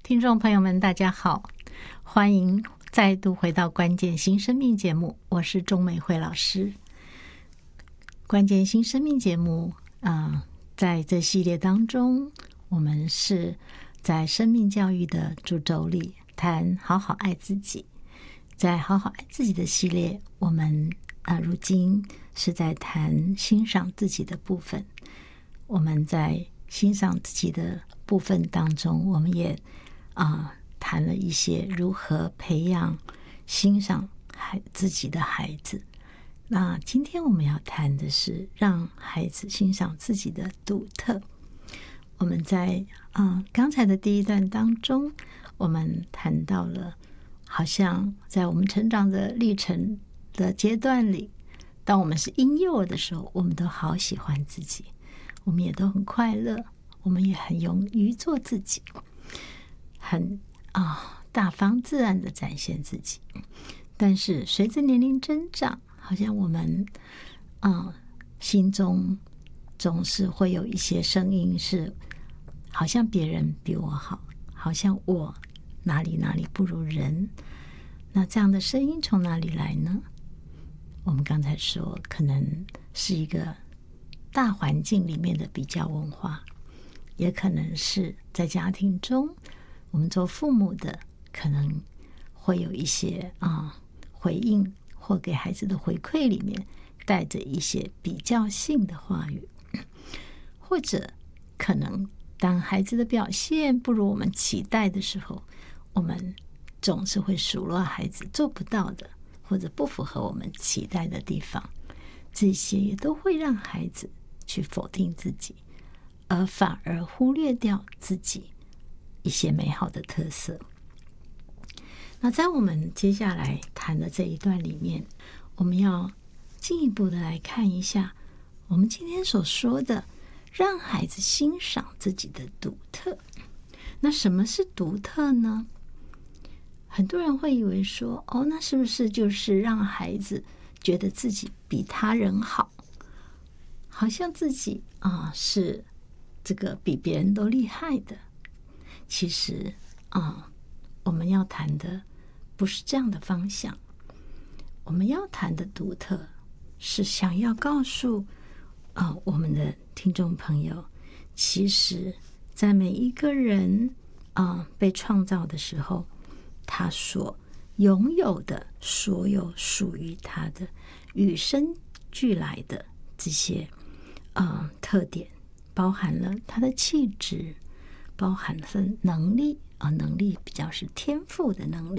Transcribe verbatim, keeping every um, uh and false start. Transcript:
听众朋友们大家好，欢迎再度回到关键新生命节目，我是钟美惠老师。关键新生命节目啊、呃，在这系列当中，我们是在生命教育的主轴里谈好好爱自己。在好好爱自己的系列，我们啊、呃，如今是在谈欣赏自己的部分。我们在欣赏自己的部分当中，我们也啊、呃、谈了一些如何培养欣赏孩自己的孩子。那今天我们要谈的是让孩子欣赏自己的独特。我们在啊、呃、刚才的第一段当中，我们谈到了，好像在我们成长的历程的阶段里，当我们是婴幼儿的时候，我们都好喜欢自己，我们也都很快乐，我们也很勇于做自己，很啊大方自然的展现自己。但是随着年龄增长，好像我们啊心中总是会有一些声音是，好像别人比我好，好像我哪里哪里不如人。那这样的声音从哪里来呢？我们刚才说，可能是一个大环境里面的比较文化，也可能是在家庭中，我们做父母的可能会有一些啊回应，或给孩子的回馈里面带着一些比较性的话语，或者可能当孩子的表现不如我们期待的时候，我们总是会数落孩子做不到的，或者不符合我们期待的地方。这些也都会让孩子去否定自己，而反而忽略掉自己一些美好的特色。那在我们接下来谈的这一段里面，我们要进一步的来看一下我们今天所说的让孩子欣赏自己的独特。那什么是独特呢？很多人会以为说，哦，那是不是就是让孩子觉得自己比他人好，好像自己啊是这个比别人都厉害的。其实啊，我们要谈的不是这样的方向。我们要谈的独特是想要告诉啊我们的听众朋友，其实在每一个人啊被创造的时候，他所拥有的所有属于他的与生俱来的这些呃特点，包含了他的气质，包含了能力啊、呃，能力比较是天赋的能力，